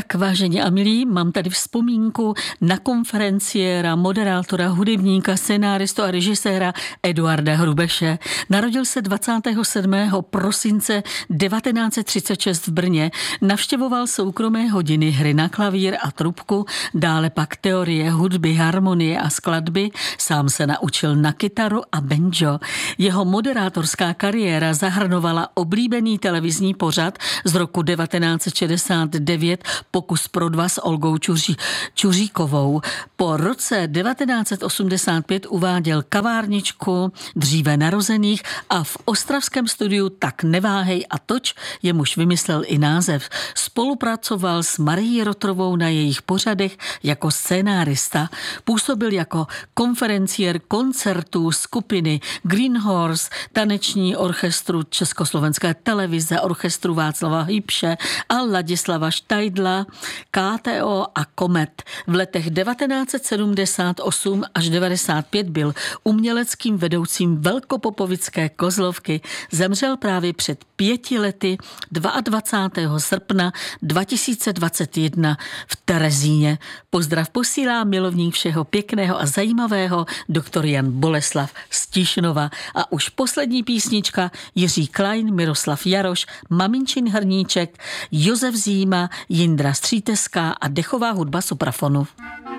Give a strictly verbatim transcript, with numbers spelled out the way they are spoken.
Tak vážení a milí, mám tady vzpomínku na konferenciéra, moderátora, hudebníka, scenáristu a režiséra Eduarda Hrubeše. Narodil se dvacátého sedmého prosince devatenáct set třicet šest v Brně. Navštěvoval soukromé hodiny hry na klavír a trubku, dále pak teorie hudby, harmonie a skladby. Sám se naučil na kytaru a banjo. Jeho moderátorská kariéra zahrnovala oblíbený televizní pořad z roku devatenáct set šedesát devět Pokus pro dva s Olgou Čuří, Čuříkovou. Po roce devatenáct set osmdesát pět uváděl Kavárničku dříve narozených a v ostravském studiu Tak neváhej a toč, jemuž vymyslel i název. Spolupracoval s Marií Rotrovou na jejich pořadech jako scénárista. Působil jako konferenciér koncertů skupiny Green Horse, taneční orchestru Československé televize, orchestru Václava Hybše a Ladislava Štajdla, K T O a Komet. V letech devatenáct set sedmdesát osm až devadesát pět byl uměleckým vedoucím Velkopopovické Kozlovky. Zemřel právě před pěti lety dvacátého druhého srpna dva tisíce dvacet jedna v Terezíně. Pozdrav posílá milovník všeho pěkného a zajímavého doktor Jan Boleslav z Tišnova. A už poslední písnička Jiří Klein, Miroslav Jaroš, Maminčin hrníček, Josef Zíma, Jindra Stříteská a dechová hudba soprafonu.